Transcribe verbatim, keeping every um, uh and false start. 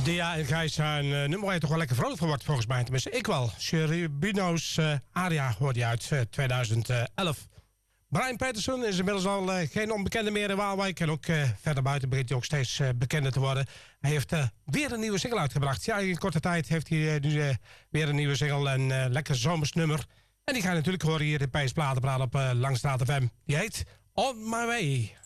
Adia en Gijs zijn uh, nummer waar je toch wel lekker vrolijk van wordt, volgens mij. Tenminste, ik wel. Cherubino's uh, Aria hoorde je uit uh, tweeduizend elf. Brian Peterson is inmiddels al uh, geen onbekende meer in Waalwijk. En ook uh, verder buiten begint hij ook steeds uh, bekender te worden. Hij heeft uh, weer een nieuwe single uitgebracht. Ja, in korte tijd heeft hij uh, nu uh, weer een nieuwe single. En uh, lekker zomers nummer. En die ga je natuurlijk horen hier in P S Platenpraat op uh, Langstraat F M. Die heet On My Way.